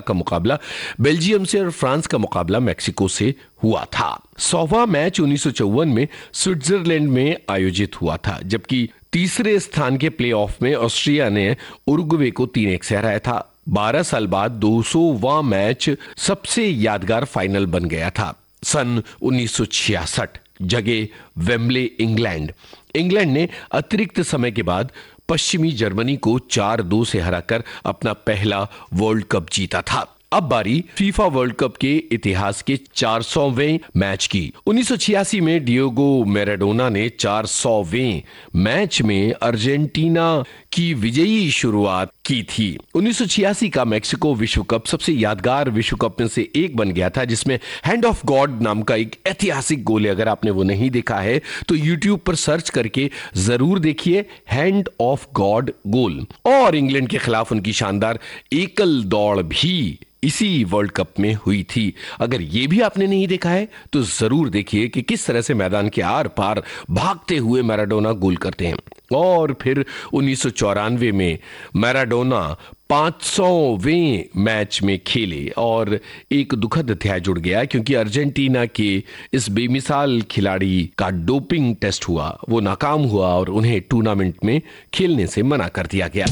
का मुकाबला बेल्जियम से और फ्रांस का मुकाबला मेक्सिको से हुआ था। 100वां मैच 1954 में स्विट्जरलैंड में आयोजित हुआ था, जबकि तीसरे स्थान के प्लेऑफ में ऑस्ट्रिया ने उरुग्वे को 3-1 से हराया था। 12 साल बाद 200वां मैच सबसे यादगार फाइनल बन गया था। सन 1966, जगह वेम्बले, इंग्लैंड ने अतिरिक्त समय के बाद पश्चिमी जर्मनी को 4-2 से हराकर अपना पहला वर्ल्ड कप जीता था। अब बारी फीफा वर्ल्ड कप के इतिहास के 400वें मैच की। 1986 में डिएगो मैराडोना ने 400वें मैच में अर्जेंटीना की विजयी शुरुआत की थी। 1986 का मेक्सिको विश्व कप सबसे यादगार विश्व कप में से एक बन गया था, जिसमें हैंड ऑफ गॉड नाम का एक ऐतिहासिक गोल है। अगर आपने वो नहीं देखा है तो यूट्यूब पर सर्च करके जरूर देखिए, हैंड ऑफ गॉड गोल। और इंग्लैंड के खिलाफ उनकी शानदार एकल दौड़ भी इसी वर्ल्ड कप में हुई थी। अगर ये भी आपने नहीं देखा है तो जरूर देखिए कि किस तरह से मैदान के आर पार भागते हुए मैराडोना गोल करते हैं। और फिर 1994 में मैराडोना 500वें मैच में खेले और एक दुखद अध्याय जुड़ गया, क्योंकि अर्जेंटीना के इस बेमिसाल खिलाड़ी का डोपिंग टेस्ट हुआ, वो नाकाम हुआ और उन्हें टूर्नामेंट में खेलने से मना कर दिया गया।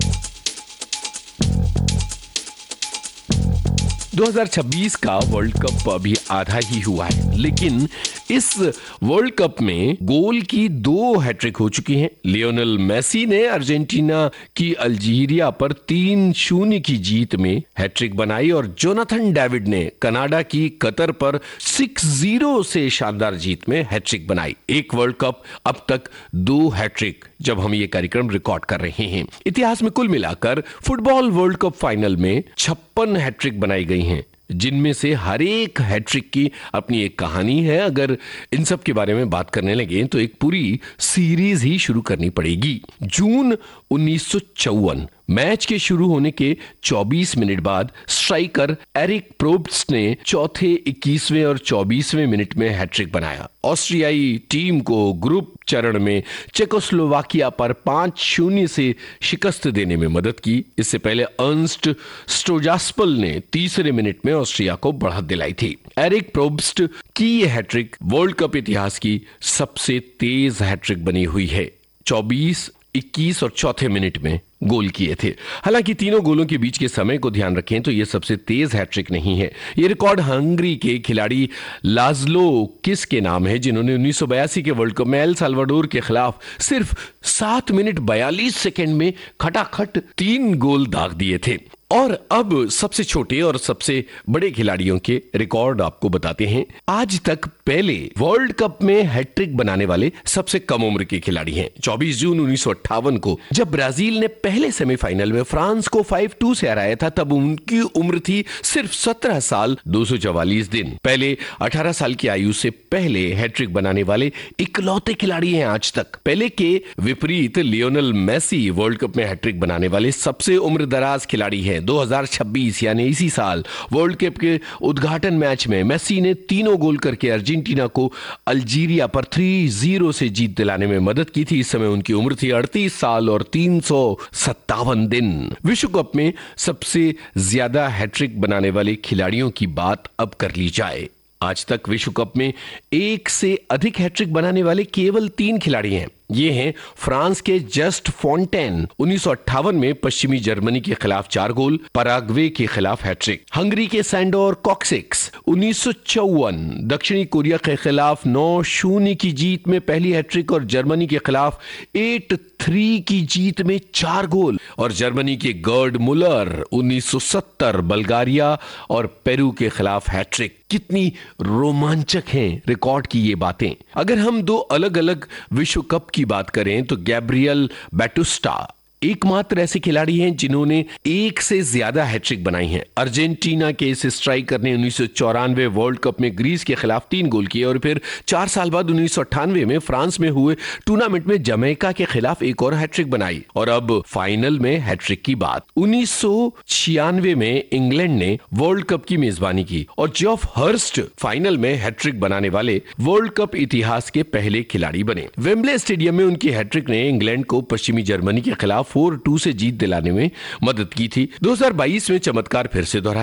2026 का वर्ल्ड कप अभी आधा ही हुआ है, लेकिन इस वर्ल्ड कप में गोल की 2 हैट्रिक हो चुकी हैं। लियोनेल मेसी ने अर्जेंटीना की अल्जीरिया पर 3-0 की जीत में हैट्रिक बनाई और जोनाथन डेविड ने कनाडा की कतर पर 6-0 से शानदार जीत में हैट्रिक बनाई। एक वर्ल्ड कप, अब तक 2 हैट्रिक, जब हम ये कार्यक्रम रिकॉर्ड कर रहे हैं। इतिहास में कुल मिलाकर फुटबॉल वर्ल्ड कप फाइनल में 56 हैट्रिक बनाई गई हैं, जिनमें से हर एक हैट्रिक की अपनी एक कहानी है। अगर इन सब के बारे में बात करने लगे तो एक पूरी सीरीज ही शुरू करनी पड़ेगी। जून 1954 मैच के शुरू होने के 24 मिनट बाद स्ट्राइकर एरिक प्रोब्स्ट ने चौथे, 21वें और 24वें मिनट में हैट्रिक बनाया। ऑस्ट्रियाई टीम को ग्रुप चरण में चेकोस्लोवाकिया पर 5-0 से शिकस्त देने में मदद की। इससे पहले अर्नस्ट स्टोजास्पल ने तीसरे मिनट में ऑस्ट्रिया को बढ़त दिलाई थी। एरिक प्रोब्स्ट की यह हैट्रिक वर्ल्ड कप इतिहास की सबसे तेज हैट्रिक बनी हुई है। 24, 21 और चौथे मिनट में गोल किए थे। हालांकि तीनों गोलों के बीच के समय को ध्यान रखें तो यह सबसे तेज हैट्रिक नहीं है। यह रिकॉर्ड हंगरी के खिलाड़ी लाज़लो किस के नाम है, जिन्होंने 1982 के वर्ल्ड कप में एल साल्वाडोर के खिलाफ सिर्फ 7 मिनट 42 सेकंड में खटाखट 3 गोल दाग दिए थे। और अब सबसे छोटे और सबसे बड़े खिलाड़ियों के रिकॉर्ड आपको बताते हैं। आज तक पहले वर्ल्ड कप में हैट्रिक बनाने वाले सबसे कम उम्र के खिलाड़ी हैं। 24 जून 1958 को जब ब्राजील ने पहले सेमीफाइनल में फ्रांस को 5-2 से हराया था, तब उनकी उम्र थी सिर्फ 17 साल 244 दिन। पहले 18 साल की आयु से पहले हैट्रिक बनाने वाले इकलौते खिलाड़ी हैं आज तक। पहले के विपरीत लियोनेल मेसी वर्ल्ड कप में हैट्रिक बनाने वाले सबसे उम्रदराज खिलाड़ी हैं। 2026 यानी इसी साल वर्ल्ड कप के उद्घाटन मैच में मेसी ने 3 गोल करके अर्जेंटीना को अल्जीरिया पर 3-0 से जीत दिलाने में मदद की थी। इस समय उनकी उम्र थी 38 साल और 357 दिन। विश्व कप में सबसे ज्यादा हैट्रिक बनाने वाले खिलाड़ियों की बात अब कर ली जाए। आज तक विश्व कप में एक से अधिक हैट्रिक बनाने वाले केवल 3 खिलाड़ी हैं। ये हैं फ्रांस के जस्ट फोंटेन, 1958 में पश्चिमी जर्मनी के खिलाफ 4 गोल, पराग्वे के खिलाफ हैट्रिक। हंगरी के सैंडोर कॉक्सिक्स 1954 दक्षिणी कोरिया के खिलाफ 9-0 की जीत में पहली हैट्रिक और जर्मनी के खिलाफ 8-3 की जीत में 4 गोल। और जर्मनी के गर्ड मुलर 1970 बल्गारिया और पेरू के खिलाफ हैट्रिक। कितनी रोमांचक हैं रिकॉर्ड की ये बातें। अगर हम 2 अलग अलग विश्व कप की बात करें तो गैब्रियल बैटुस्टा एकमात्र ऐसे खिलाड़ी हैं जिन्होंने एक से ज्यादा हैट्रिक बनाई हैं। अर्जेंटीना के इस स्ट्राइकर ने 1994 वर्ल्ड कप में ग्रीस के खिलाफ 3 गोल किए और फिर 4 साल बाद 1998 में फ्रांस में हुए टूर्नामेंट में जमैका के खिलाफ एक और हैट्रिक बनाई। और अब फाइनल में हैट्रिक की बात। 1996 में इंग्लैंड ने वर्ल्ड कप की मेजबानी की और जेफ हर्स्ट फाइनल में हैट्रिक बनाने वाले वर्ल्ड कप इतिहास के पहले खिलाड़ी बने। वेम्बले स्टेडियम में उनकी हैट्रिक ने इंग्लैंड को पश्चिमी जर्मनी के खिलाफ 4-2 से जीत दिलाने में मदद की थी। 2022 में चमत्कार फिर से दोहराया।